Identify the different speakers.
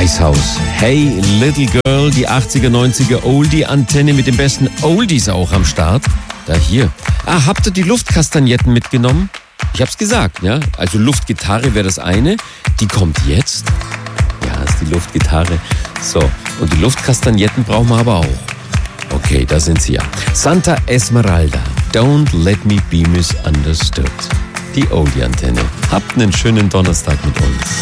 Speaker 1: Weißhaus. Hey Little Girl, die 80er, 90er Oldie-Antenne mit den besten Oldies auch am Start. Da hier. Habt ihr die Luftkastagnetten mitgenommen? Ich hab's gesagt, ja. Also Luftgitarre wäre das eine. Die kommt jetzt. Ja, ist die Luftgitarre. So, und die Luftkastagnetten brauchen wir aber auch. Okay, da sind sie ja. Santa Esmeralda, Don't Let Me Be Misunderstood. Die Oldie-Antenne. Habt einen schönen Donnerstag mit uns.